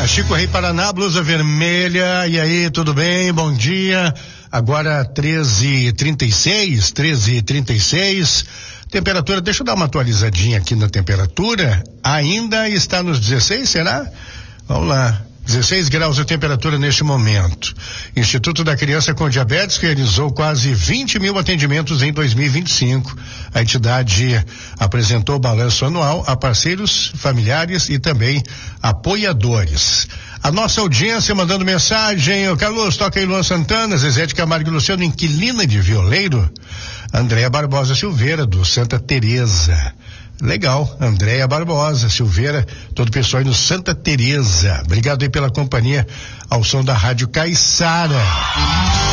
dia, Chico Rei Paraná, blusa vermelha, e aí, tudo bem? Bom dia, agora 13h36, temperatura, deixa eu dar uma atualizadinha aqui na temperatura, ainda está nos 16, será? Vamos lá. 16 graus de temperatura neste momento. Instituto da Criança com Diabetes realizou quase 20 mil atendimentos em 2025. A entidade apresentou o balanço anual a parceiros, familiares e também apoiadores. A nossa audiência mandando mensagem: ô Carlos, toca aí Luan Santana, Zezé de Camargo e Luciano, Inquilina de Violeiro. Andréa Barbosa Silveira, do Santa Teresa. Legal, Andréa Barbosa Silveira, todo o pessoal aí no Santa Teresa. Obrigado aí pela companhia ao som da Rádio Caiçara.